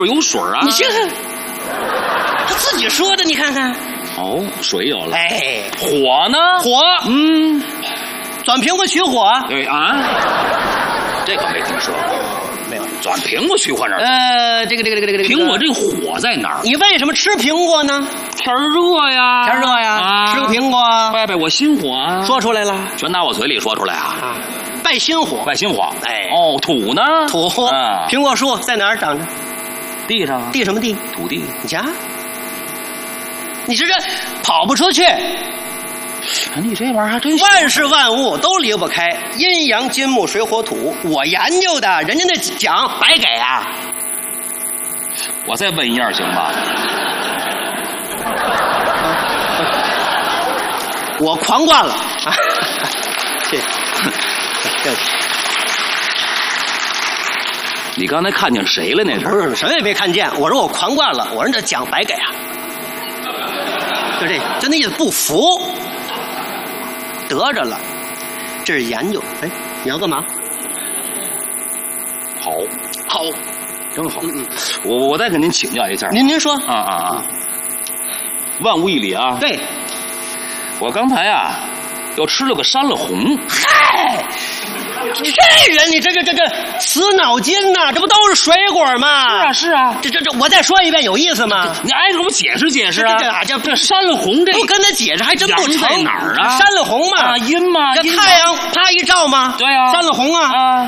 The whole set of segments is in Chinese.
有水啊！ 你这他自己说的，你看看。 哦，水有了。 哎， 火呢？ 火，钻苹果取火。 对啊，这个没听说过。 没有。 钻苹果取火哪儿？ 这个苹果这个火在哪儿？ 你为什么吃苹果呢？ 天热呀， 天热呀，吃个苹果， 拜拜我心火啊！ 说出来了， 全拿我嘴里说出来啊！ 拜心火， 拜心火。 哎， 哦，土呢？ 土。苹果树在哪儿长着？ 地上。 地什么地？ 土地。 你瞧，你这跑不出去。 你这玩意儿还真万事万物都离不开阴阳金木水火土。我研究的，人家那奖白给啊！ 我再问一样行吗？ 我狂灌了啊！ 你刚才看见谁了？那是？ 不是，什么也没看见。我说我狂灌了，我说这奖白给啊！就这，就那意思，不服，得着了。这是研究。哎，你要干嘛？ 好， 好， 真好。我再跟您请教一下。 您说。 万无一理啊。 对。 我刚才啊，又吃了个山了红。 嗨，你这人，你这死脑筋呐！这不都是水果吗？ 是啊。 这，我再说一遍，有意思吗？ 你挨个给我解释解释啊！这山了红这， 不跟他解释还真不成。 在哪儿啊？ 山了红嘛， 阴嘛， 这太阳啪一照嘛， 对啊， 山了红啊。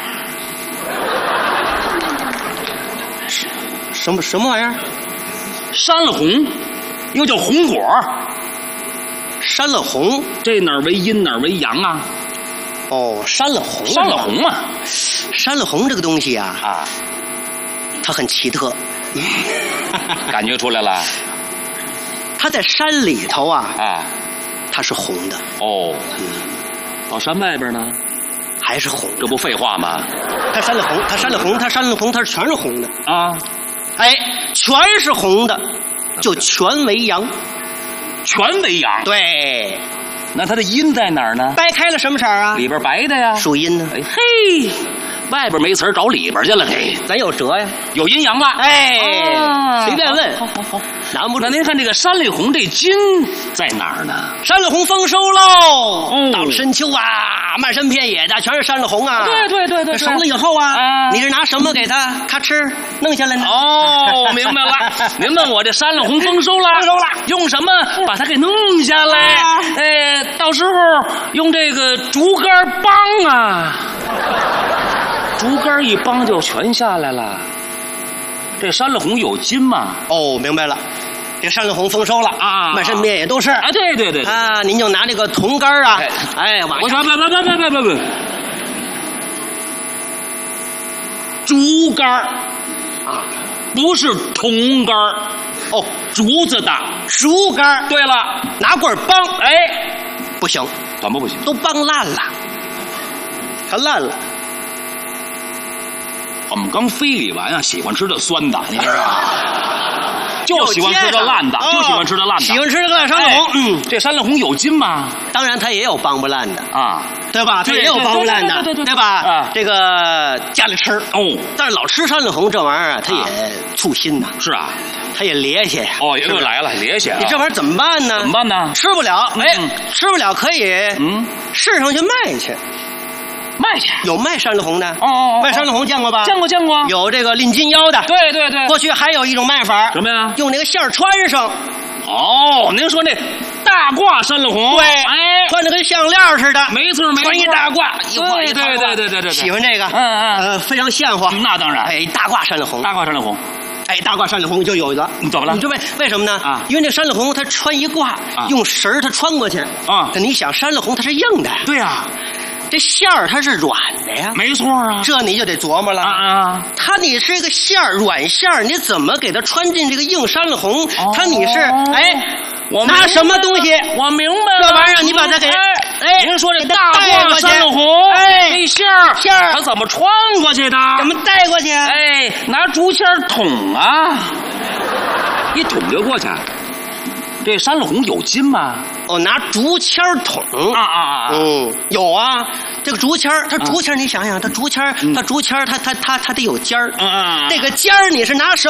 什么玩意儿？ 山了红，又叫红果。 山了红， 这哪儿为阴，哪儿为阳啊？ 哦，山了红， 山了红嘛。 山了红这个东西啊，它很奇特， 感觉出来了。 它在山里头它是红的。 哦，到山外边呢， 还是红的。 这不废话吗？ 它山了红，它山了红，它山了红，它全是红的啊！ 哎，全是红的，就全为阳。 全为阳。 对。 那它的阴在哪儿呢？ 掰开了什么色啊？ 里边白的呀。 属阴呢。 哎嘿，外边没词儿找里边去了，给咱有辙呀， 有阴阳了。 哎，随便问。 好，难不住。那您看这个山里红这金在哪儿呢？ 山里红丰收喽！到了深秋漫山遍野的全是山里红啊！ 对。 熟了以后你是拿什么给它咔哧弄下来呢？ 哦，明白了。您问我这山里红丰收了，用什么把它给弄下来？到时候用这个竹竿帮啊，竹竿一帮就全下来了。这山里红有金吗？ 哦，明白了。这山里红丰收了漫山遍野都是对您就拿这个铜竿我说不，竹竿不是铜竿哦，竹子的竹竿。 对了， 拿棍帮不行， 怎么不行？ 都帮烂了，它烂了。 我们刚非礼完喜欢吃这酸的，你知道吗？就喜欢吃这烂的，就喜欢吃这烂的， 喜欢吃这个山里红。 这山里红有金吗？ 当然，它也有帮不烂的对吧？它也有帮不烂的，对吧？这个家里吃但是老吃山里红这玩意儿它也粗心呐。 是啊， 它也咧些。 又来了，咧些。 你这玩意儿怎么办呢？ 怎么办呢？ 吃不了，吃不了可以市上去卖去。 卖去有卖山里红的卖山里红见过吧？ 见过。 有这个拎金腰的， 对。 过去还有一种卖法， 什么呀？ 用那个线穿上。 您说那大褂山里红， 对，穿的跟项链似的， 没错， 穿一大褂， 对， 喜欢这个，非常现货。 那当然， 大褂山里红， 大褂山里红， 大褂山里红就有一个， 怎么了？ 你知道为什么呢？因为这山里红它穿一褂，用绳它穿过去你想山里红它是硬的， 对呀。 这馅儿它是软的呀， 没错这你就得琢磨了你是一个馅儿软馅儿，你怎么给它穿进这个硬山里红？你是我拿什么东西？ 我明白了， 这玩意儿你把它给您说这大褂山里红，这馅儿它怎么穿过去的？ 怎么带过去？ 拿竹签捅一捅就过去。这山里红有金吗？ 拿竹签捅有啊。这个竹签它竹签你想想，它竹签它得有尖儿这个尖儿你是拿什么？